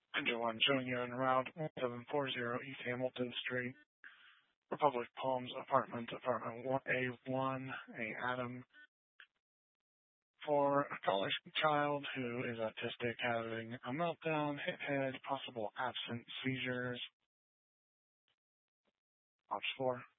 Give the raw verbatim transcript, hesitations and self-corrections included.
Engine one showing you en route one seven four zero East Hamilton Street, Republic Palms Apartment, Apartment A one, A Adam, for a college child who is autistic having a meltdown, hit head, possible absent seizures. Option four.